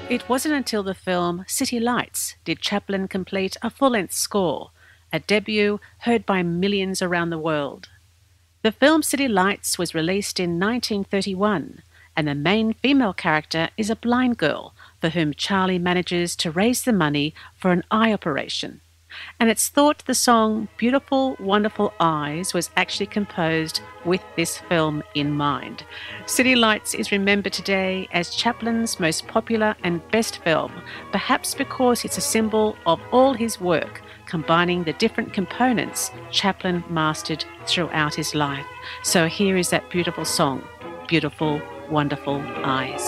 It wasn't until the film City Lights did Chaplin complete a full-length score, a debut heard by millions around the world. The film City Lights was released in 1931, and the main female character is a blind girl for whom Charlie manages to raise the money for an eye operation. And it's thought the song Beautiful, Wonderful Eyes was actually composed with this film in mind. City Lights is remembered today as Chaplin's most popular and best film, perhaps because it's a symbol of all his work, combining the different components Chaplin mastered throughout his life. So here is that beautiful song, Beautiful, Wonderful Eyes.